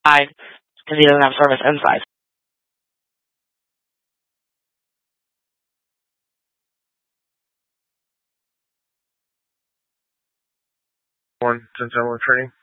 because he doesn't have service inside. One, since I'm returning.